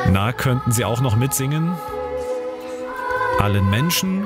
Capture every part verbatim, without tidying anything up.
Na, könnten Sie auch noch mitsingen? Allen Menschen,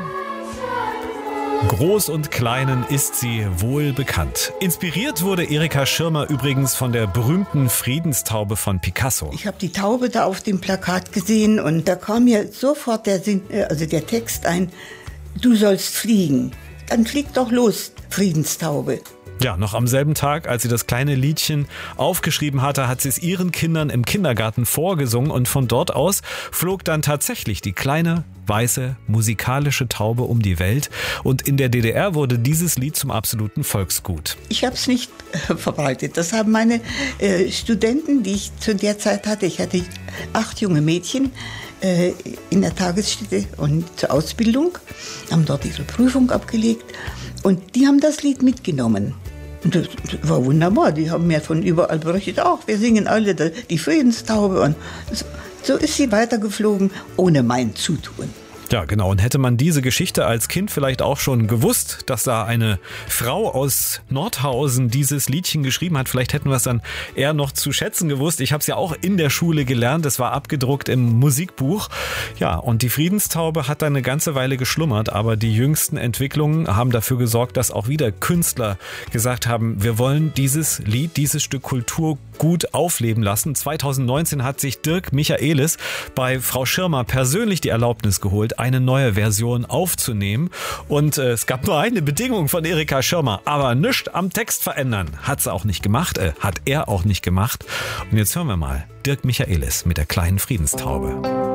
Groß und Kleinen, ist sie wohl bekannt. Inspiriert wurde Erika Schirmer übrigens von der berühmten Friedenstaube von Picasso. Ich habe die Taube da auf dem Plakat gesehen und da kam mir sofort der Sinn, also der Text ein: Du sollst fliegen. Dann flieg doch los, Friedenstaube. Ja, noch am selben Tag, als sie das kleine Liedchen aufgeschrieben hatte, hat sie es ihren Kindern im Kindergarten vorgesungen und von dort aus flog dann tatsächlich die kleine, weiße, musikalische Taube um die Welt und in der D D R wurde dieses Lied zum absoluten Volksgut. Ich habe es nicht äh, verbreitet. Das haben meine äh, Studenten, die ich zu der Zeit hatte, ich hatte acht junge Mädchen äh, in der Tagesstätte und zur Ausbildung, haben dort ihre Prüfung abgelegt und die haben das Lied mitgenommen. Und das war wunderbar, die haben mir von überall berichtet, auch wir singen alle die Friedenstaube. Und so ist sie weitergeflogen, ohne mein Zutun. Ja, genau. Und hätte man diese Geschichte als Kind vielleicht auch schon gewusst, dass da eine Frau aus Nordhausen dieses Liedchen geschrieben hat, vielleicht hätten wir es dann eher noch zu schätzen gewusst. Ich habe es ja auch in der Schule gelernt, es war abgedruckt im Musikbuch. Ja, und die Friedenstaube hat dann eine ganze Weile geschlummert, aber die jüngsten Entwicklungen haben dafür gesorgt, dass auch wieder Künstler gesagt haben, wir wollen dieses Lied, dieses Stück Kultur gut aufleben lassen. zweitausendneunzehn hat sich Dirk Michaelis bei Frau Schirmer persönlich die Erlaubnis geholt, eine neue Version aufzunehmen. Und äh, es gab nur eine Bedingung von Erika Schirmer, aber nichts am Text verändern. Hat sie auch nicht gemacht, äh, hat er auch nicht gemacht. Und jetzt hören wir mal Dirk Michaelis mit der kleinen Friedenstaube.